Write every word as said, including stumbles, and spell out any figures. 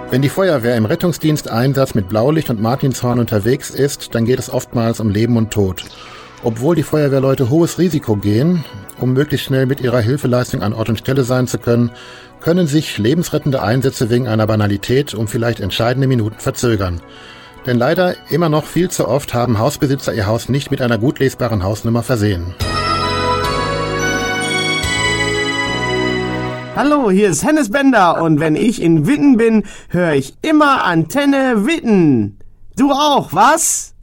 Wenn die Feuerwehr im Rettungsdiensteinsatz mit Blaulicht und Martinshorn unterwegs ist, dann geht es oftmals um Leben und Tod. Obwohl die Feuerwehrleute hohes Risiko gehen, um möglichst schnell mit ihrer Hilfeleistung an Ort und Stelle sein zu können, können sich lebensrettende Einsätze wegen einer Banalität um vielleicht entscheidende Minuten verzögern. Denn leider immer noch viel zu oft haben Hausbesitzer ihr Haus nicht mit einer gut lesbaren Hausnummer versehen. Hallo, hier ist Hennes Bender und wenn ich in Witten bin, höre ich immer Antenne Witten. Du auch, was?